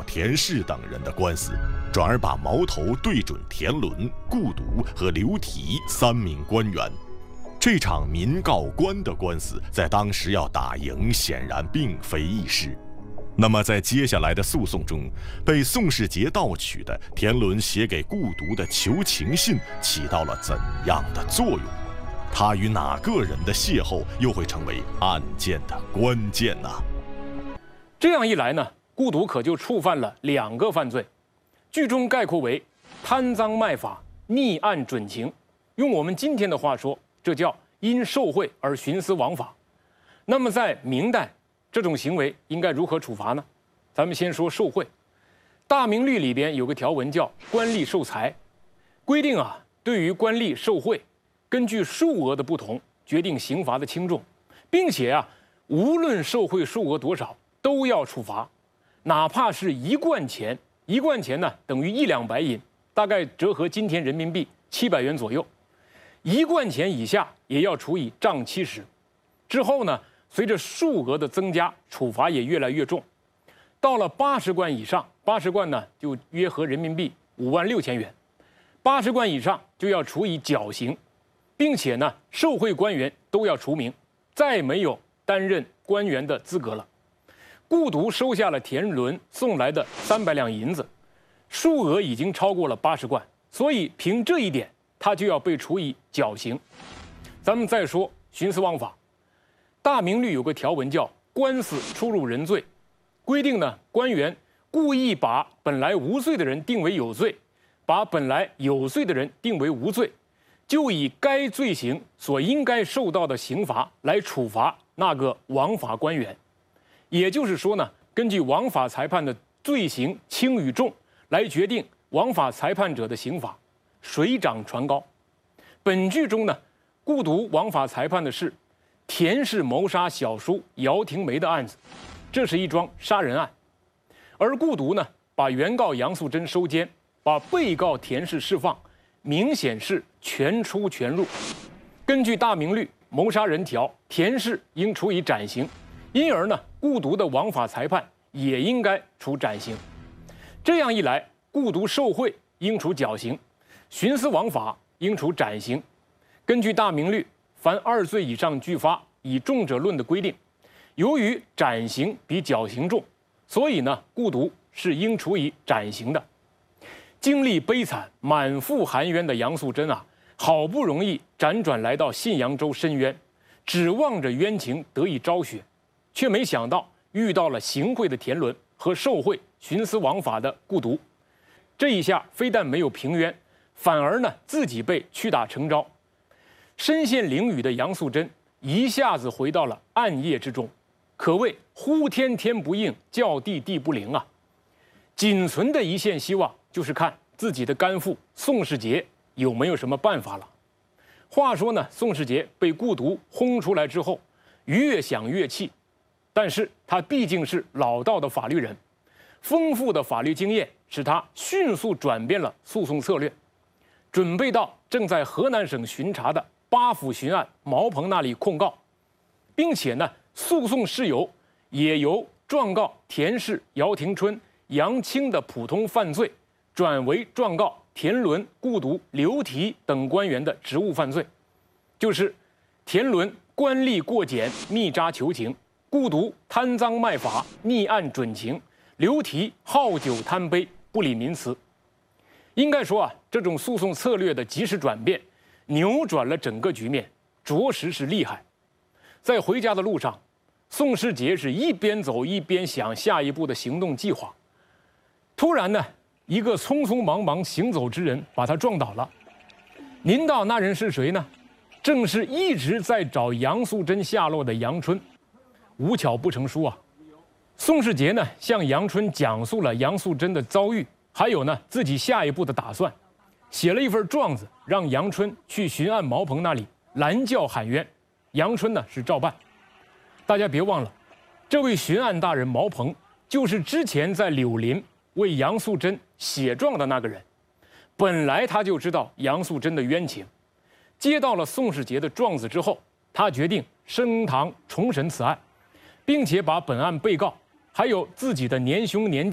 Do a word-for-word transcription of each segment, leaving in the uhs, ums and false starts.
田氏等人的官司，转而把矛头对准田伦、顾笃和刘提三名官员。这场民告官的官司在当时要打赢，显然并非易事。那么在接下来的诉讼中，被宋世杰盗取的田伦写给顾笃的求情信起到了怎样的作用？他与哪个人的邂逅又会成为案件的关键呢？ 这样一来呢，顾笃可就触犯了两个犯罪，剧中概括为贪赃卖法、逆案准情。用我们今天的话说，这叫因受贿而徇私枉法。那么在明代，这种行为应该如何处罚呢？咱们先说受贿。大明律里边有个条文叫官吏受财，规定啊，对于官吏受贿，根据数额的不同决定刑罚的轻重，并且啊，无论受贿数额多少都要处罚，哪怕是一贯钱，一贯钱呢等于一两白银，大概折合今天人民币七百元左右。一贯钱以下也要处以杖七十。之后呢，随着数额的增加，处罚也越来越重。到了八十贯以上，八十贯呢就约合人民币五万六千元，八十贯以上就要处以绞刑。并且呢，受贿官员都要除名，再没有担任官员的资格了。顾笃收下了田伦送来的三百两银子，数额已经超过了八十贯，所以凭这一点，他就要被处以绞刑。咱们再说徇私枉法，大明律有个条文叫官司出入人罪，规定呢，官员故意把本来无罪的人定为有罪，把本来有罪的人定为无罪，就以该罪行所应该受到的刑罚来处罚那个枉法官员。也就是说呢，根据枉法裁判的罪行轻与重来决定枉法裁判者的刑罚，水涨船高。本剧中呢，顾笃枉法裁判的是田氏谋杀小叔姚廷梅的案子，这是一桩杀人案。而顾笃呢，把原告杨素贞收监，把被告田氏释放，明显是全出全入。根据大明律谋杀人条，田氏应处以斩刑，因而呢，顾笃的枉法裁判也应该处斩刑。这样一来，顾笃受贿应处绞刑，徇私枉法应处斩刑。根据大明律，凡二罪以上俱发，以重者论的规定，由于斩刑比绞刑重，所以呢，顾笃是应处以斩刑的。经历悲惨、满腹含冤的杨素贞啊，好不容易辗转来到信阳州申冤，指望着冤情得以昭雪，却没想到遇到了行贿的田伦和受贿、徇私枉法的顾笃。这一下非但没有平冤，反而呢自己被屈打成招。身陷囹圄的杨素贞一下子回到了暗夜之中，可谓呼天天不应，叫地地不灵啊！仅存的一线希望就是看自己的干父宋世杰有没有什么办法了。话说呢，宋世杰被顾笃轰出来之后，越想越气，但是他毕竟是老道的法律人，丰富的法律经验使他迅速转变了诉讼策略，准备到正在河南省巡查的八府巡案毛鹏那里控告，并且呢，诉讼事由也由状告田氏、姚廷春、杨清的普通犯罪，转为状告田伦、顾笃、刘提等官员的职务犯罪，就是田伦官吏过检、密扎求情；顾笃贪赃卖法、逆案准情；刘提好酒贪杯、不理民词。应该说啊，这种诉讼策略的及时转变，扭转了整个局面，着实是厉害。在回家的路上，宋世杰是一边走一边想下一步的行动计划。突然呢，一个匆匆忙忙行走之人把他撞倒了。您道那人是谁呢？正是一直在找杨素贞下落的杨春。无巧不成书啊！宋世杰呢向杨春讲述了杨素贞的遭遇，还有呢自己下一步的打算，写了一份状子，让杨春去巡案毛鹏那里拦轿喊冤。杨春呢是照办。大家别忘了，这位巡案大人毛鹏就是之前在柳林为杨素贞写状的那个人。本来他就知道杨素贞的冤情，接到了宋世杰的状子之后，他决定升堂重审此案，并且把本案被告还有自己的年兄年弟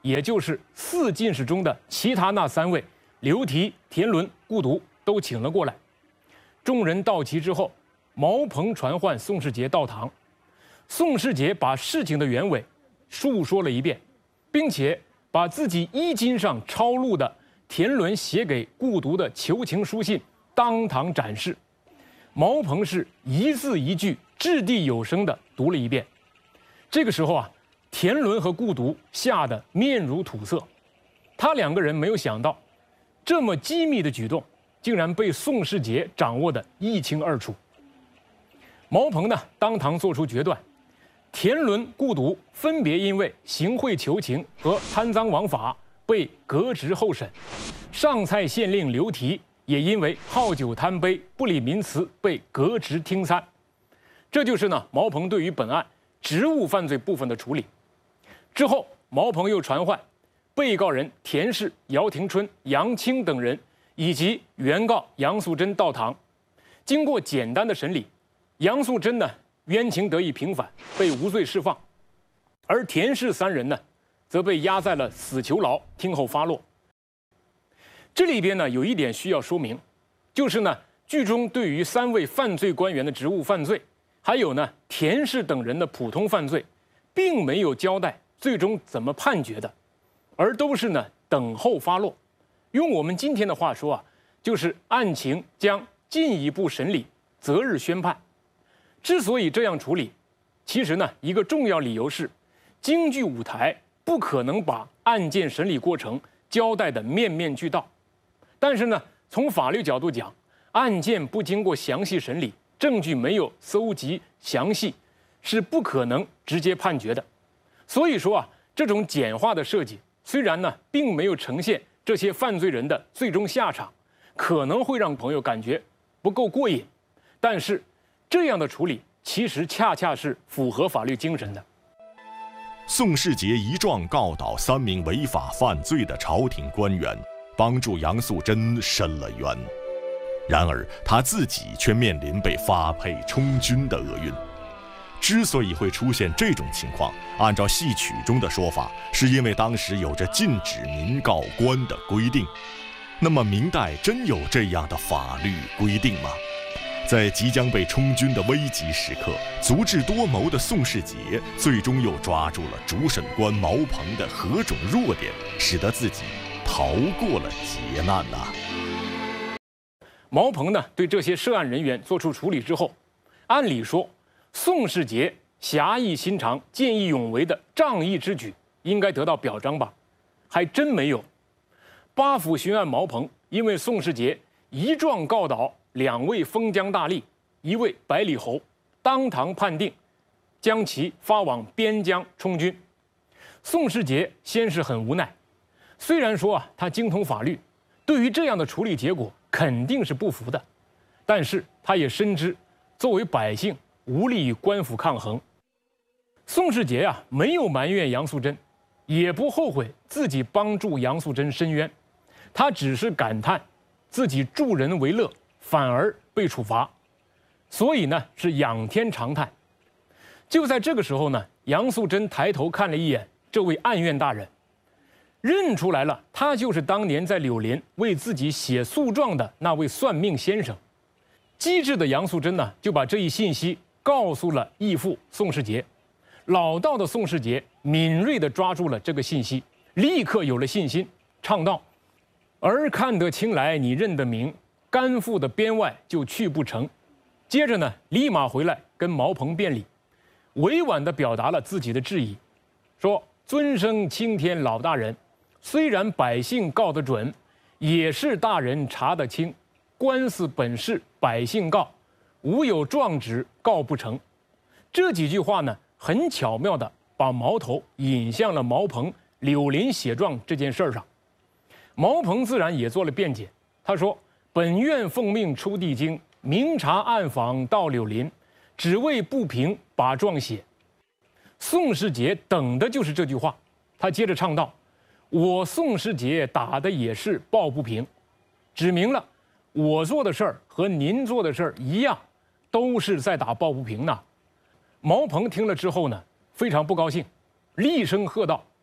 也就是四进士中的其他那三位刘提、田伦、顾笃都请了过来。众人到齐之后，毛鹏传唤宋世杰到堂。宋世杰把事情的原委述说了一遍，并且把自己衣襟上抄录的田伦写给顾笃的求情书信当堂展示。毛鹏是一字一句掷地有声地读了一遍。这个时候啊，田伦和顾笃吓得面如土色，他两个人没有想到，这么机密的举动竟然被宋世杰掌握得一清二楚。毛鹏呢，当堂做出决断，田伦、顾笃分别因为行贿求情和贪赃枉法被革职候审，上蔡县令刘提也因为好酒贪杯、不理民词被革职听参。这就是呢毛鹏对于本案职务犯罪部分的处理。之后，毛鹏又传唤被告人田氏、姚廷春、杨清等人以及原告杨素贞到堂。经过简单的审理，杨素贞呢冤情得以平反，被无罪释放，而田氏三人呢则被押在了死囚牢，听候发落。这里边呢有一点需要说明，就是呢剧中对于三位犯罪官员的职务犯罪，还有呢田氏等人的普通犯罪，并没有交代最终怎么判决的，而都是呢等候发落。用我们今天的话说啊，就是案情将进一步审理，择日宣判。之所以这样处理，其实呢一个重要理由是，京剧舞台不可能把案件审理过程交代的面面俱到。但是呢，从法律角度讲，案件不经过详细审理，证据没有搜集详细，是不可能直接判决的。所以说啊，这种简化的设计，虽然呢并没有呈现这些犯罪人的最终下场，可能会让朋友感觉不够过瘾，但是这样的处理其实恰恰是符合法律精神的。 宋世杰一状告倒三名违法犯罪的朝廷官员，帮助杨素贞伸了冤。然而他自己却面临被发配充军的厄运。之所以会出现这种情况，按照戏曲中的说法，是因为当时有着禁止民告官的规定。那么明代真有这样的法律规定吗？在即将被充军的危急时刻，足智多谋的宋世杰最终又抓住了主审官毛鹏的何种弱点，使得自己逃过了劫难呐、啊。 毛鹏呢对这些涉案人员做出处理之后，按理说宋世杰侠义心肠、见义勇为的仗义之举应该得到表彰吧？还真没有。八府巡按毛鹏因为宋世杰一状告倒两位封疆大吏，一位百里侯，当堂判定将其发往边疆充军。宋世杰先是很无奈，虽然说啊他精通法律，对于这样的处理结果肯定是不服的，但是他也深知作为百姓无力与官府抗衡。宋世杰啊没有埋怨杨素贞，也不后悔自己帮助杨素贞伸冤，他只是感叹自己助人为乐，反而被处罚，所以呢是仰天长叹。就在这个时候呢，杨素贞抬头看了一眼这位案院大人，认出来了，他就是当年在柳林为自己写诉状的那位算命先生。机智的杨素贞呢，就把这一信息告诉了义父宋世杰。老道的宋世杰敏锐地抓住了这个信息，立刻有了信心，唱道：“儿看得清来你认得明，甘父的边外就去不成。”接着呢，立马回来跟毛鹏辩理，委婉地表达了自己的质疑，说：“尊生青天老大人，虽然百姓告得准，也是大人查得清。官司本是百姓告，无有状纸告不成。”这几句话呢，很巧妙地把矛头引向了毛鹏柳林写状这件事儿上。毛鹏自然也做了辩解，他说：“本院奉命出地京，明察暗访到柳林，只为不平把状写。”宋世杰等的就是这句话，他接着唱道：“我宋世杰打的也是抱不平，指明了我做的事儿和您做的事儿一样，都是在打抱不平呢。”毛鹏听了之后呢，非常不高兴，厉声喝道：“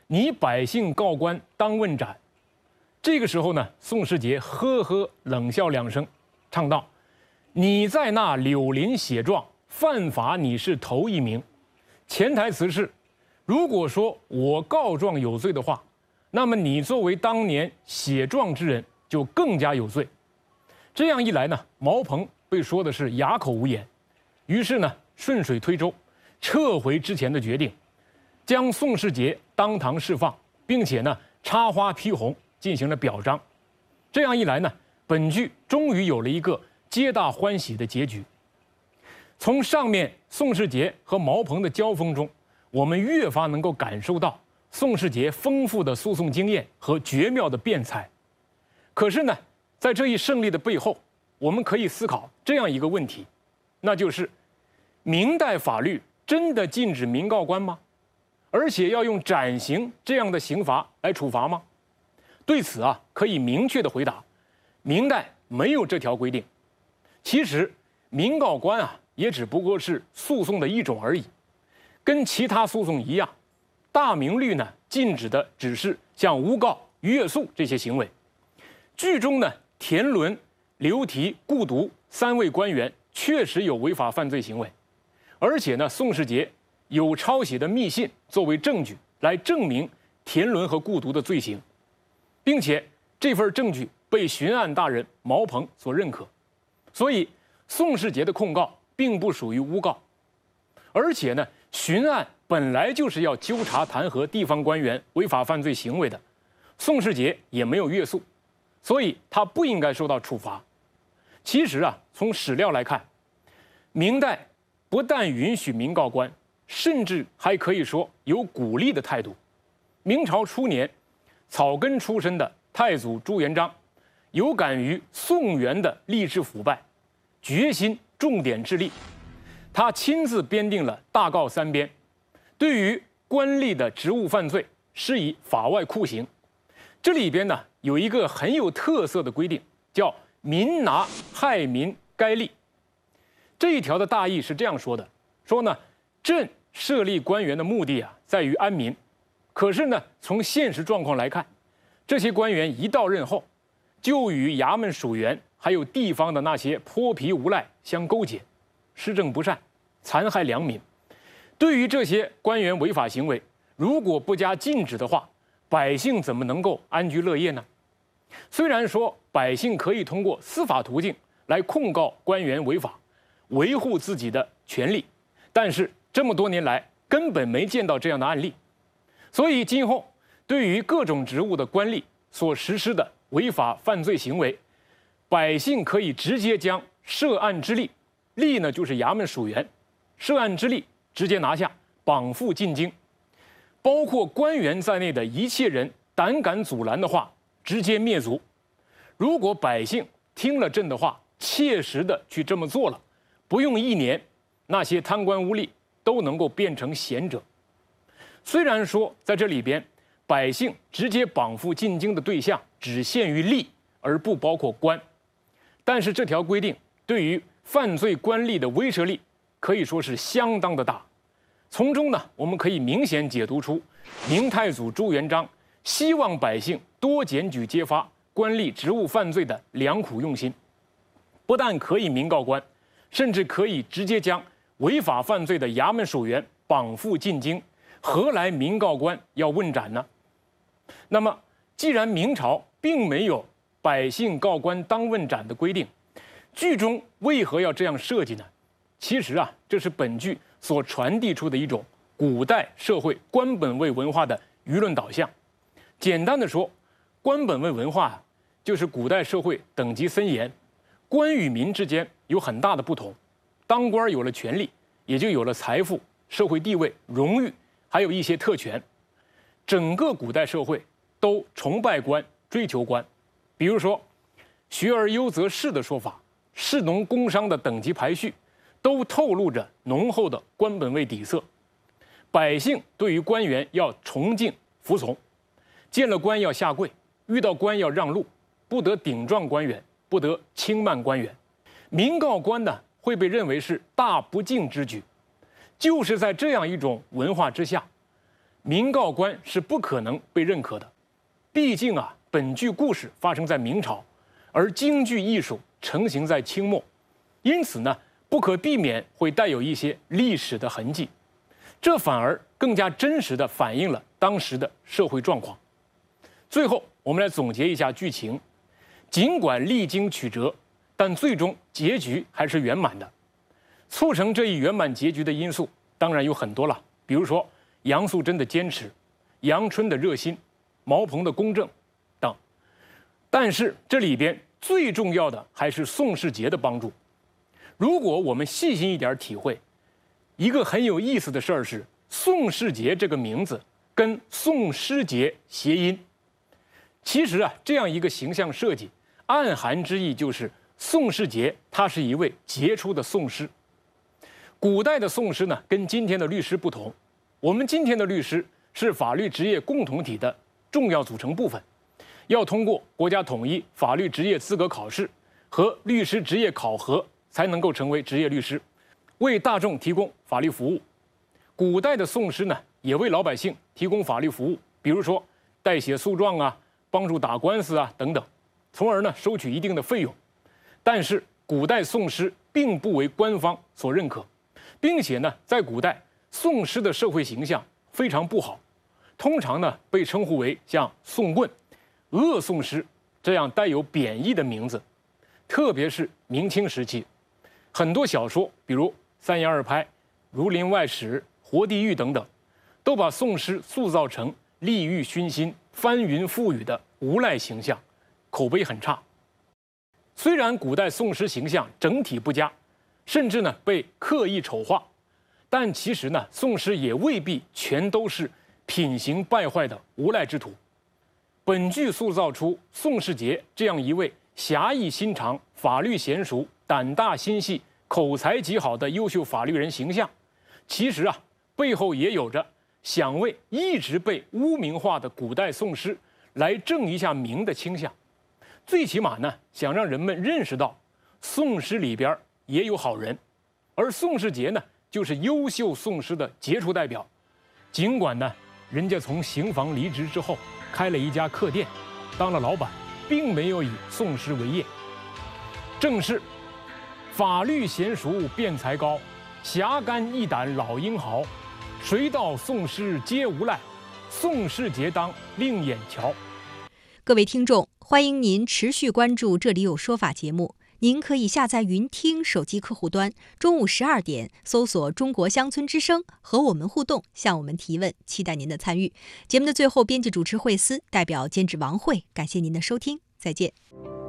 你百姓告官当问斩。这个时候呢，宋世杰呵呵冷笑两声，唱道：“你在那柳林写状，犯法你是头一名。”潜台词是，如果说我告状有罪的话，那么你作为当年写状之人就更加有罪。这样一来呢，毛鹏被说的是哑口无言，于是呢顺水推舟，撤回之前的决定，将宋世杰当堂释放，并且呢插花披红进行了表彰。这样一来呢，本剧终于有了一个皆大欢喜的结局。从上面宋世杰和毛鹏的交锋中，我们越发能够感受到宋世杰丰富的诉讼经验和绝妙的辩才。可是呢，在这一胜利的背后，我们可以思考这样一个问题，那就是明代法律真的禁止民告官吗？而且要用斩刑这样的刑罚来处罚吗？对此啊，可以明确的回答，明代没有这条规定。其实民告官啊，也只不过是诉讼的一种而已，跟其他诉讼一样，大明律呢禁止的只是像诬告、越诉这些行为。剧中呢，田伦、刘提、顾独三位官员确实有违法犯罪行为，而且呢，宋世杰有抄写的密信作为证据来证明田伦和顾独的罪行，并且这份证据被巡案大人毛鹏所认可，所以宋世杰的控告并不属于诬告。而且呢，巡案本来就是要纠察弹劾地方官员违法犯罪行为的，宋世杰也没有越诉，所以他不应该受到处罚。其实啊，从史料来看，明代不但允许民告官，甚至还可以说有鼓励的态度。明朝初年，草根出身的太祖朱元璋，有感于宋元的吏治腐败，决心重点治吏。他亲自编定了大告三编，对于官吏的职务犯罪施以法外酷刑。这里边呢有一个很有特色的规定，叫民拿害民该吏。这一条的大意是这样说的：说呢，朕设立官员的目的啊，在于安民。可是呢，从现实状况来看，这些官员一到任后，就与衙门属员还有地方的那些泼皮无赖相勾结，施政不善，残害良民。对于这些官员违法行为，如果不加禁止的话，百姓怎么能够安居乐业呢？虽然说百姓可以通过司法途径来控告官员违法，维护自己的权利，但是这么多年来根本没见到这样的案例。所以今后对于各种职务的官吏所实施的违法犯罪行为，百姓可以直接将涉案之吏，吏呢就是衙门属员，涉案之吏直接拿下，绑赴进京。包括官员在内的一切人胆敢阻拦的话，直接灭族。如果百姓听了朕的话，切实的去这么做了，不用一年，那些贪官污吏都能够变成贤者。虽然说在这里边，百姓直接绑赴进京的对象只限于吏，而不包括官，但是这条规定对于犯罪官吏的威慑力可以说是相当的大。从中呢，我们可以明显解读出明太祖朱元璋希望百姓多检举揭发官吏职务犯罪的良苦用心。不但可以民告官，甚至可以直接将违法犯罪的衙门属员绑赴进京，何来民告官要问斩呢？那么，既然明朝并没有百姓告官当问斩的规定，剧中为何要这样设计呢？其实啊，这是本剧所传递出的一种古代社会官本位文化的舆论导向。简单的说，官本位文化啊，就是古代社会等级森严，官与民之间有很大的不同。当官有了权力，也就有了财富、社会地位、荣誉，还有一些特权。整个古代社会都崇拜官、追求官。比如说“学而优则仕”的说法，士农工商的等级排序，都透露着浓厚的官本位底色。百姓对于官员要崇敬服从，见了官要下跪，遇到官要让路，不得顶撞官员，不得轻慢官员。民告官呢，会被认为是大不敬之举。就是在这样一种文化之下， 民告官是不可能被认可的。毕竟啊，本剧故事发生在明朝，而京剧艺术成型在清末，因此呢，不可避免会带有一些历史的痕迹，这反而更加真实地反映了当时的社会状况。最后，我们来总结一下剧情。尽管历经曲折，但最终结局还是圆满的。促成这一圆满结局的因素当然有很多了，比如说杨素贞的坚持、杨春的热心、毛鹏的公正等。但是这里边最重要的还是宋世杰的帮助。如果我们细心一点体会，一个很有意思的事儿是，宋世杰这个名字跟宋诗节谐音。其实啊，这样一个形象设计，暗含之意就是宋世杰他是一位杰出的讼师。古代的讼师呢，跟今天的律师不同，我们今天的律师是法律职业共同体的重要组成部分，要通过国家统一法律职业资格考试和律师职业考核，才能够成为职业律师，为大众提供法律服务。古代的讼师呢，也为老百姓提供法律服务，比如说代写诉状啊，帮助打官司啊等等，从而呢收取一定的费用。但是古代讼师并不为官方所认可，并且呢，在古代讼师的社会形象非常不好，通常呢被称呼为像讼棍、恶讼师这样带有贬义的名字。特别是明清时期，很多小说，比如《三言二拍》《儒林外史》《活地狱》等等，都把讼师塑造成利欲熏心、翻云覆雨的无赖形象，口碑很差。虽然古代讼师形象整体不佳，甚至呢被刻意丑化，但其实呢，讼师也未必全都是品行败坏的无赖之徒。本剧塑造出宋世杰这样一位侠义心肠、法律娴熟、胆大心细、口才极好的优秀法律人形象，其实啊，背后也有着想为一直被污名化的古代讼师来正一下名的倾向。最起码呢，想让人们认识到，讼师里边也有好人，而宋世杰呢，就是优秀讼师的杰出代表。尽管呢，人家从刑房离职之后，开了一家客店，当了老板，并没有以讼师为业。正是法律娴熟辩才高，侠肝义胆老英豪，谁道讼师皆无赖，宋世杰当另眼瞧。 各位听众，欢迎您持续关注《这里有说法》节目。您可以下载云听手机客户端，中午十二点搜索中国乡村之声，和我们互动，向我们提问，期待您的参与。节目的最后，编辑主持惠思代表监制王慧，感谢您的收听，再见。